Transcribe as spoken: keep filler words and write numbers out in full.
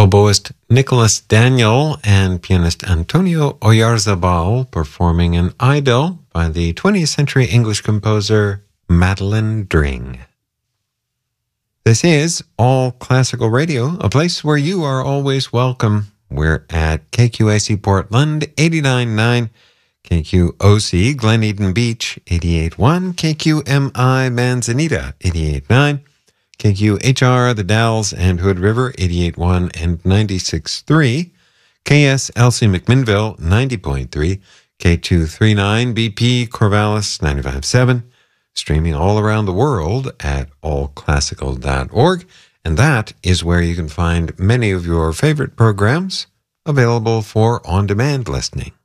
oboist Nicholas Daniel and pianist Antonio Oyarzabal performing an idyll by the twentieth century English composer Madeline Dring. This is All Classical Radio, a place where you are always welcome. We're at K Q A C Portland, eighty-nine point nine, K Q O C Glen Eden Beach, eighty-eight point one, K Q M I Manzanita, eighty-eight point nine, K Q H R The Dalles and Hood River, eighty-eight point one and ninety-six point three, K S L C McMinnville, ninety point three, K two thirty-nine B P Corvallis, ninety-five point seven, streaming all around the world at all classical dot org, and that is where you can find many of your favorite programs available for on-demand listening.